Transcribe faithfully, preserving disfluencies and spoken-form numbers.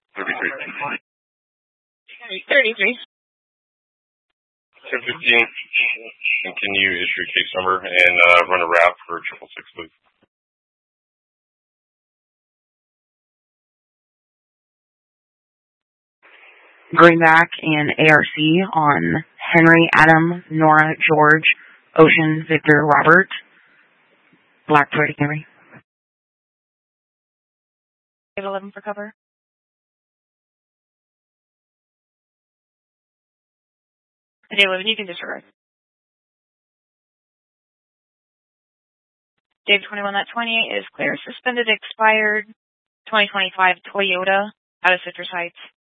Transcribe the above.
thirty-three. thirty-three. ten fifteen. And can you issue a case number and uh, run a wrap for triple six, please? Greenback and A R C on Henry, Adam, Nora, George, Ocean, Victor, Robert. Black Party, Henry. eleven for cover. Dave eleven, you can disregard. Dave twenty-one, that twenty-eight is clear. Suspended, expired, twenty twenty-five Toyota out of Citrus Heights.